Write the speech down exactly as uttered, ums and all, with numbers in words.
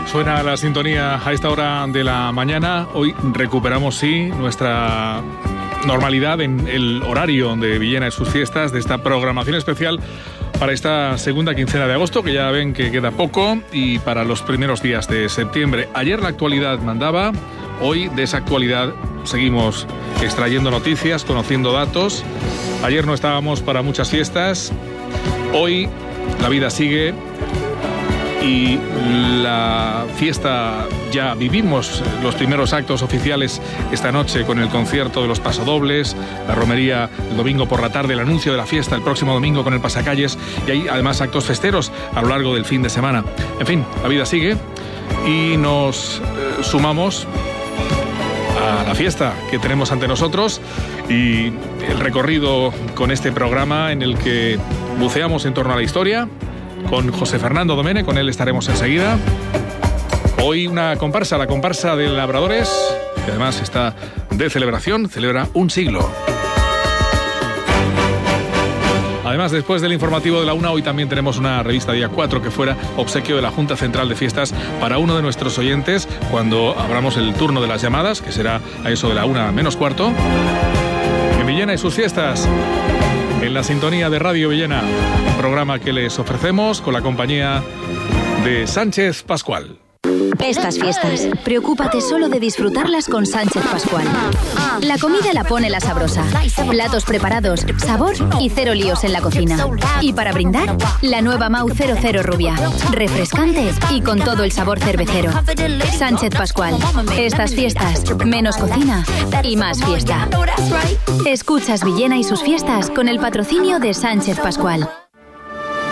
Suena la sintonía a esta hora de la mañana. Hoy recuperamos, sí, nuestra normalidad en el horario de Villena y sus fiestas, de esta programación especial para esta segunda quincena de agosto, que ya ven que queda poco, y para los primeros días de septiembre. Ayer la actualidad mandaba, hoy de esa actualidad seguimos extrayendo noticias, conociendo datos. Ayer no estábamos para muchas fiestas, hoy la vida sigue. Y la fiesta, ya vivimos los primeros actos oficiales esta noche con el concierto de los pasodobles, la romería el domingo por la tarde, el anuncio de la fiesta el próximo domingo con el pasacalles, y hay además actos festeros a lo largo del fin de semana. En fin, la vida sigue y nos eh, sumamos a la fiesta que tenemos ante nosotros y el recorrido con este programa en el que buceamos en torno a la historia con José Fernando Domene, con él estaremos enseguida. Hoy una comparsa, la comparsa de Labradores, que además está de celebración, celebra un siglo. Además, después del informativo de la una, hoy también tenemos una revista día cuatro que fuera obsequio de la Junta Central de Fiestas para uno de nuestros oyentes cuando abramos el turno de las llamadas, que será a eso de la una menos cuarto. En Villena y sus fiestas, en la sintonía de Radio Villena, un programa que les ofrecemos con la compañía de Sánchez Pascual. Estas fiestas, preocúpate solo de disfrutarlas con Sánchez Pascual. La comida la pone la sabrosa. Platos preparados, sabor y cero líos en la cocina. Y para brindar, la nueva Mau cero cero Rubia. Refrescante y con todo el sabor cervecero. Sánchez Pascual. Estas fiestas, menos cocina y más fiesta. Escuchas Villena y sus fiestas con el patrocinio de Sánchez Pascual.